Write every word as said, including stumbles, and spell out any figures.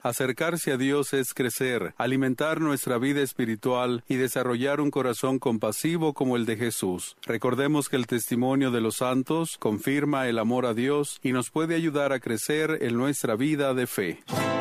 Acercarse a Dios es crecer, alimentar nuestra vida espiritual y desarrollar un corazón compasivo como el de Jesús. Recordemos que el testimonio de los santos confirma el amor a Dios y nos puede ayudar a crecer en nuestra vida de fe.